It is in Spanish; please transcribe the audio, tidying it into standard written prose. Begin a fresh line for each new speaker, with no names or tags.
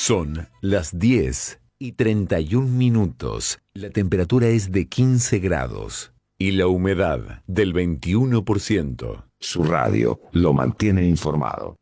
Son las 10:31. La temperatura es de 15 grados y la humedad del 21%.
Su radio lo mantiene informado.